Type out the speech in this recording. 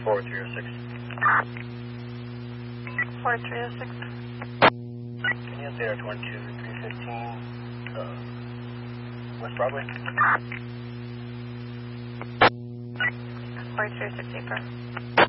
4306. 4306. Can you update our 22315 West Broadway? 4360,